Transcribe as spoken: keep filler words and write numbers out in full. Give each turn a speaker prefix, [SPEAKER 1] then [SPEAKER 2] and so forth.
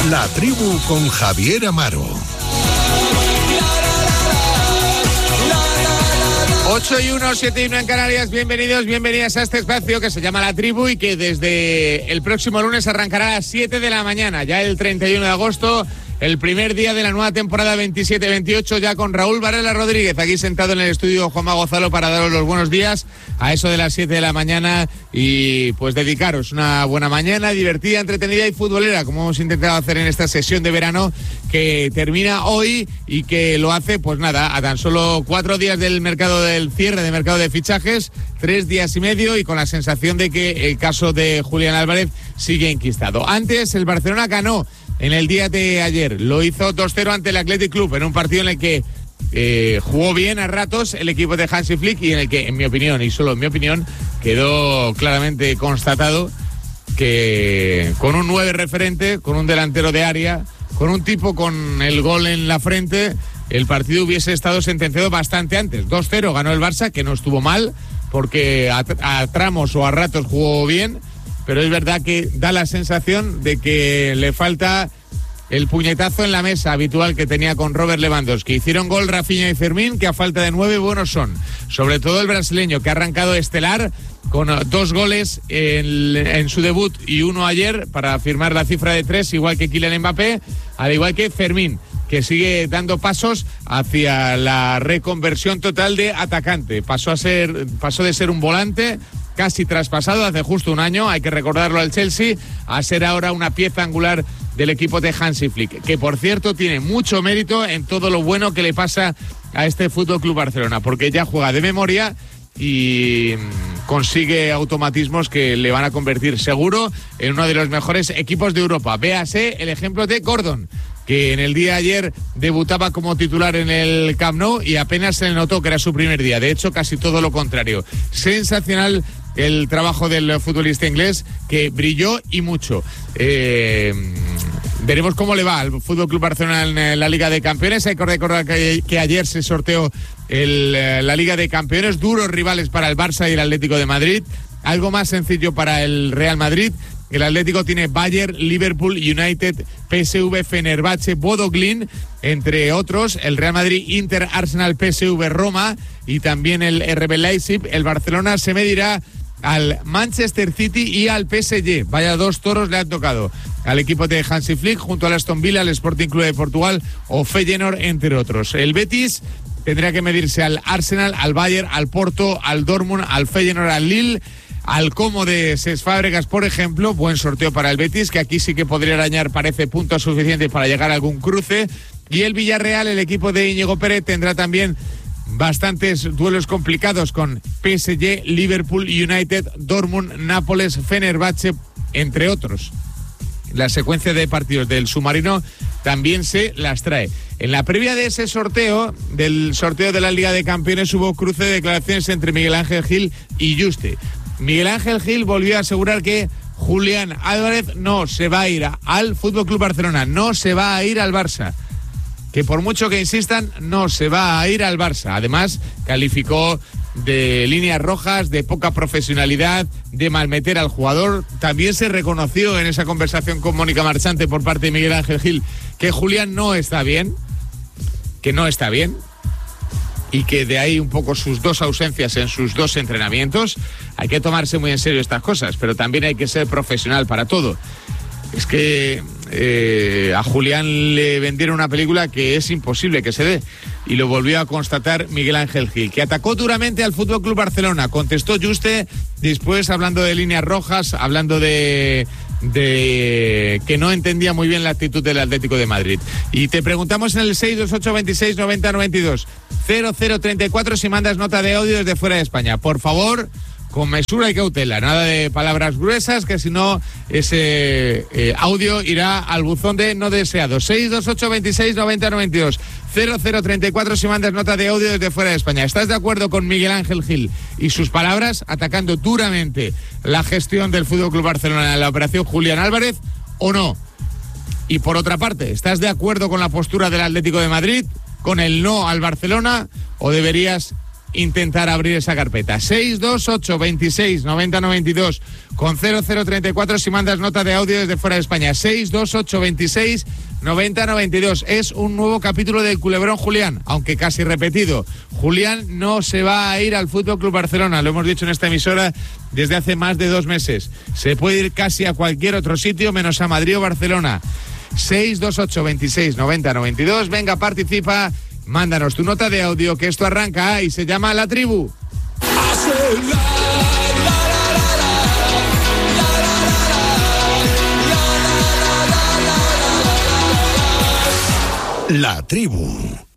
[SPEAKER 1] La Tribu con Javier Amaro.
[SPEAKER 2] ocho y uno, siete y uno en Canarias. Bienvenidos, bienvenidas a este espacio que se llama La Tribu y que desde el próximo lunes arrancará a las siete de la mañana, ya el treinta y uno de agosto, el primer día de la nueva temporada veintisiete veintiocho, ya con Raúl Varela Rodríguez aquí sentado en el estudio Juanma Gonzalo para daros los buenos días a eso de las siete de la mañana y pues dedicaros una buena mañana divertida, entretenida y futbolera, como hemos intentado hacer en esta sesión de verano que termina hoy y que lo hace pues nada, a tan solo cuatro días del mercado del cierre de mercado de fichajes, tres días y medio y con la sensación de que el caso de Julián Álvarez sigue enquistado. Antes el Barcelona ganó en el día de ayer, lo hizo dos cero ante el Athletic Club en un partido en el que eh, jugó bien a ratos el equipo de Hansi Flick y en el que, en mi opinión, y solo en mi opinión, quedó claramente constatado que con un nueve referente, con un delantero de área, con un tipo con el gol en la frente, el partido hubiese estado sentenciado bastante antes. dos cero ganó el Barça, que no estuvo mal, porque a, a tramos o a ratos jugó bien, pero es verdad que da la sensación de que le falta el puñetazo en la mesa habitual que tenía con Robert Lewandowski. Hicieron gol Rafinha y Fermín, que a falta de nueve buenos son. Sobre todo el brasileño, que ha arrancado estelar con dos goles en, en su debut y uno ayer para firmar la cifra de tres, igual que Kylian Mbappé, al igual que Fermín, que sigue dando pasos hacia la reconversión total de atacante. Pasó a ser, pasó de ser un volante casi traspasado hace justo un año, hay que recordarlo al Chelsea, a ser ahora una pieza angular del equipo de Hansi Flick, que por cierto tiene mucho mérito en todo lo bueno que le pasa a este F C Barcelona, porque ya juega de memoria y consigue automatismos que le van a convertir seguro en uno de los mejores equipos de Europa. Véase el ejemplo de Gordon, que en el día de ayer debutaba como titular en el Camp Nou y apenas se le notó que era su primer día. De hecho, casi todo lo contrario. Sensacional el trabajo del futbolista inglés, que brilló y mucho. Eh, veremos cómo le va al F C Barcelona en la Liga de Campeones. Hay que recordar que, que ayer se sorteó el, la Liga de Campeones. Duros rivales para el Barça y el Atlético de Madrid. Algo más sencillo para el Real Madrid. El Atlético tiene Bayern, Liverpool, United, P S V, Fenerbahce, Bodo Glimt, entre otros. El Real Madrid, Inter, Arsenal, P S V, Roma y también el R B Leipzig. El Barcelona se medirá al Manchester City y al P S G. Vaya dos toros le han tocado al equipo de Hansi Flick, junto al Aston Villa, al Sporting Club de Portugal o Feyenoord, entre otros. El Betis tendrá que medirse al Arsenal, al Bayern, al Porto, al Dortmund, al Feyenoord, al Lille, al Como de Cesc Fábregas, por ejemplo. Buen sorteo para el Betis, que aquí sí que podría arañar, parece, puntos suficientes para llegar a algún cruce. Y el Villarreal, el equipo de Íñigo Pérez, tendrá también bastantes duelos complicados con P S G, Liverpool, United, Dortmund, Nápoles, Fenerbahce, entre otros. La secuencia de partidos del submarino también se las trae. En la previa de ese sorteo, del sorteo de la Liga de Campeones, hubo cruce de declaraciones entre Miguel Ángel Gil y Juste. Miguel Ángel Gil volvió a asegurar que Julián Álvarez no se va a ir al F C Barcelona, no se va a ir al Barça. Que por mucho que insistan, no se va a ir al Barça. Además, calificó de líneas rojas, de poca profesionalidad, de malmeter al jugador. También se reconoció en esa conversación con Mónica Marchante por parte de Miguel Ángel Gil que Julián no está bien, que no está bien, y que de ahí un poco sus dos ausencias en sus dos entrenamientos. Hay que tomarse muy en serio estas cosas, pero también hay que ser profesional para todo. Es que eh, a Julián le vendieron una película que es imposible que se dé, y lo volvió a constatar Miguel Ángel Gil, que atacó duramente al F C Barcelona. Contestó Juste después, hablando de líneas rojas, hablando de, de que no entendía muy bien la actitud del Atlético de Madrid. Y te preguntamos en el seis dos ocho veintiséis noventa noventa y dos cero cero treinta y cuatro si mandas nota de audio desde fuera de España. Por favor, con mesura y cautela, nada de palabras gruesas, que si no ese eh, audio irá al buzón de no deseados. seis dos ocho veintiséis noventa noventa y dos cero cero treinta y cuatro si mandas nota de audio desde fuera de España. ¿Estás de acuerdo con Miguel Ángel Gil y sus palabras, atacando duramente la gestión del F C Barcelona en la operación Julián Álvarez, o no? Y por otra parte, ¿estás de acuerdo con la postura del Atlético de Madrid, con el no al Barcelona, o deberías intentar abrir esa carpeta. seis dos ocho veintiséis noventa noventa y dos con cero cero treinta y cuatro si mandas nota de audio desde fuera de España. seis dos ocho veintiséis noventa noventa y dos. Es un nuevo capítulo del Culebrón Julián, aunque casi repetido. Julián no se va a ir al F C Barcelona, lo hemos dicho en esta emisora desde hace más de dos meses. Se puede ir casi a cualquier otro sitio menos a Madrid o Barcelona. seis dos ocho veintiséis noventa noventa y dos. Venga, participa, mándanos tu nota de audio, que esto arranca y se llama La Tribu.
[SPEAKER 1] La Tribu.